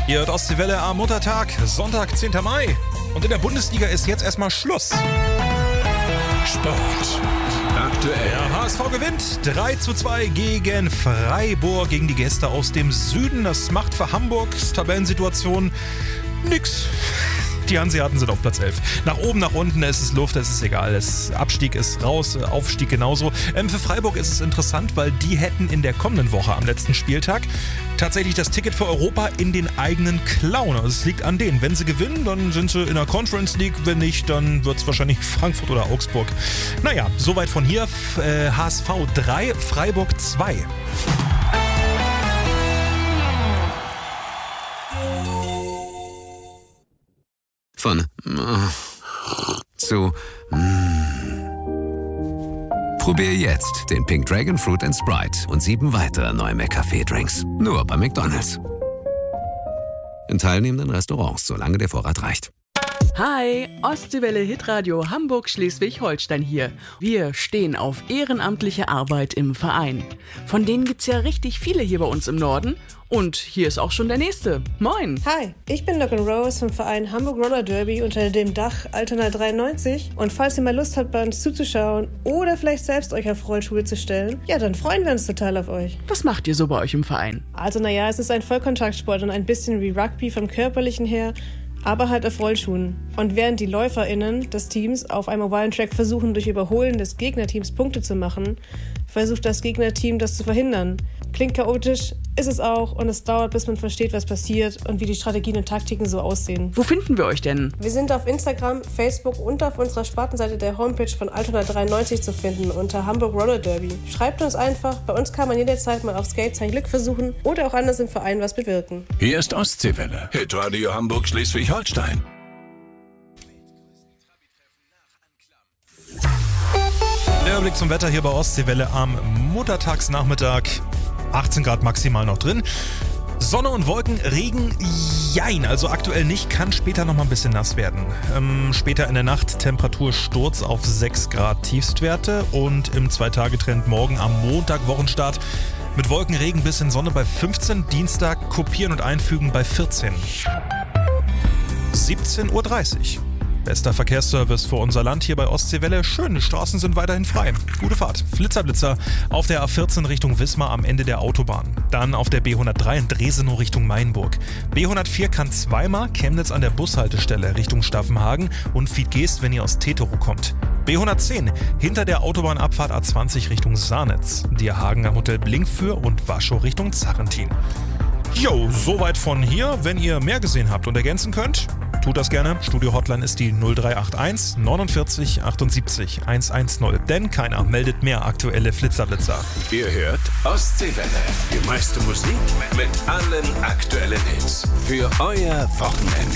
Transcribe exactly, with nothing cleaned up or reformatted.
Ihr hört Ostseewelle am Muttertag, Sonntag, zehnten Mai. Und in der Bundesliga ist jetzt erstmal Schluss. Sport aktuell. Der H S V gewinnt drei zu zwei gegen Freiburg, gegen die Gäste aus dem Süden. Das macht für Hamburgs Tabellensituation nix. Die Hanseaten sind auf Platz elf. Nach oben, nach unten, es ist Luft, es ist egal. Es, Abstieg ist raus, Aufstieg genauso. Ähm, für Freiburg ist es interessant, weil die hätten in der kommenden Woche am letzten Spieltag tatsächlich das Ticket für Europa in den eigenen Klauen. Also es liegt an denen. Wenn sie gewinnen, dann sind sie in der Conference League. Wenn nicht, dann wird es wahrscheinlich Frankfurt oder Augsburg. Naja, soweit von hier. F- äh, H S V drei, Freiburg zwei. Von äh, zu mm. Probier jetzt den Pink Dragon Fruit and Sprite und sieben weitere neue McCafé-Drinks. Nur bei McDonald's. In teilnehmenden Restaurants, solange der Vorrat reicht. Hi, Ostseewelle Hitradio Hamburg Schleswig-Holstein hier. Wir stehen auf ehrenamtliche Arbeit im Verein. Von denen gibt's ja richtig viele hier bei uns im Norden. Und hier ist auch schon der nächste. Moin! Hi, ich bin Logan Rose vom Verein Hamburg Roller Derby unter dem Dach Altona dreiundneunzig. Und falls ihr mal Lust habt, bei uns zuzuschauen oder vielleicht selbst euch auf Rollschuhe zu stellen, ja, dann freuen wir uns total auf euch. Was macht ihr so bei euch im Verein? Also naja, es ist ein Vollkontaktsport und ein bisschen wie Rugby vom Körperlichen her, aber halt auf Rollschuhen. Und während die LäuferInnen des Teams auf einem ovalen Track versuchen, durch Überholen des Gegnerteams Punkte zu machen, versucht das Gegnerteam das zu verhindern. Klingt chaotisch, ist es auch, und es dauert, bis man versteht, was passiert und wie die Strategien und Taktiken so aussehen. Wo finden wir euch denn? Wir sind auf Instagram, Facebook und auf unserer Spartenseite der Homepage von Altona dreiundneunzig zu finden unter Hamburg Roller Derby. Schreibt uns einfach, bei uns kann man jederzeit mal auf Skate sein Glück versuchen oder auch anders im Verein was bewirken. Hier ist Ostseewelle, Hitradio Hamburg Schleswig-Holstein. Der Überblick zum Wetter hier bei Ostseewelle am Muttertagsnachmittag. achtzehn Grad maximal noch drin. Sonne und Wolken, Regen, jein, also aktuell nicht, kann später noch mal ein bisschen nass werden. Ähm, später in der Nacht Temperatursturz auf sechs Grad Tiefstwerte und im Zwei-Tage-Trend morgen am Montag Wochenstart mit Wolken, Regen bis in Sonne bei fünfzehn, Dienstag kopieren und einfügen bei vierzehn. siebzehn Uhr dreißig. Bester Verkehrsservice für unser Land hier bei Ostseewelle. Schön, die Straßen sind weiterhin frei. Gute Fahrt. Flitzer-Blitzer auf der A vierzehn Richtung Wismar am Ende der Autobahn. Dann auf der B hundertdrei in Dresenow Richtung Mainburg. B hundertvier kann zweimal Chemnitz an der Bushaltestelle Richtung Staffenhagen und Fietgeest, wenn ihr aus Teterow kommt. B hundertzehn hinter der Autobahnabfahrt A zwanzig Richtung Saarnitz. Dierhagen am Hotel Blinkfür und Waschow Richtung Zarrentin. Jo, soweit von hier. Wenn ihr mehr gesehen habt und ergänzen könnt, tut das gerne. Studio-Hotline ist die null drei acht eins neunundvierzig achtundsiebzig hundertzehn. Denn keiner meldet mehr aktuelle Flitzerblitzer. Ihr hört Ostseewelle, die meiste Musik mit allen aktuellen Hits für euer Wochenende.